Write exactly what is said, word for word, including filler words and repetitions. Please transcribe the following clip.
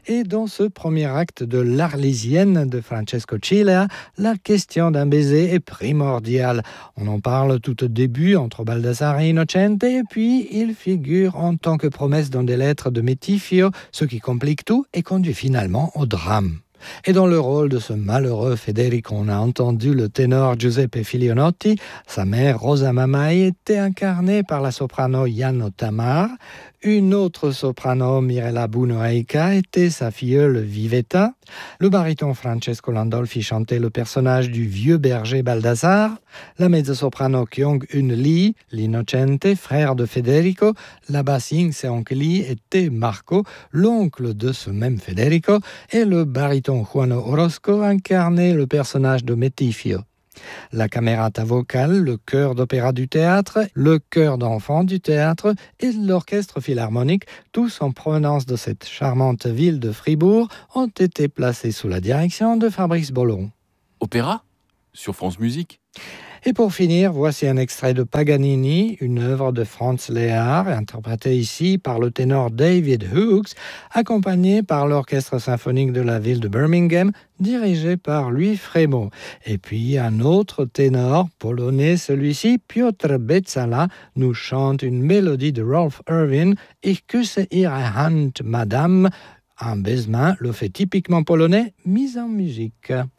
Et dans ce premier acte de l'Arlésienne de Francesco Cilea, la question d'un baiser est primordiale. On en parle tout au début entre Baldassare et Innocente, et puis il figure en tant que promesse dans des lettres de Métifio, ce qui complique tout et conduit finalement au drame. Et dans le rôle de ce malheureux Federico, on a entendu le ténor Giuseppe Filionotti. Sa mère, Rosa Mamai, était incarnée par la soprano Janno Tamar. Une autre soprano, Mirella Bunoeica, était sa filleule Vivetta. Le baryton Francesco Landolfi chantait le personnage du vieux berger Baldassare. La mezzo-soprano Kyung Eun Lee, l'Innocente, frère de Federico. La basse Ying Seong Lee était Marco, l'oncle de ce même Federico. Et le baryton Juano Orozco incarnait le personnage de Métifio. La camerata vocale, le chœur d'opéra du théâtre, le chœur d'enfants du théâtre et l'orchestre philharmonique, tous en provenance de cette charmante ville de Fribourg, ont été placés sous la direction de Fabrice Bollon. Opéra ? Sur France Musique ? Et pour finir, voici un extrait de Paganini, une œuvre de Franz Lehár, interprétée ici par le ténor David Hooks, accompagné par l'orchestre symphonique de la ville de Birmingham, dirigé par Louis Frémaux. Et puis un autre ténor, polonais celui-ci, Piotr Beczala, nous chante une mélodie de Rolf Erwin, Ich küsse Ihre Hand, Madame, un baisement, le fait typiquement polonais, mis en musique.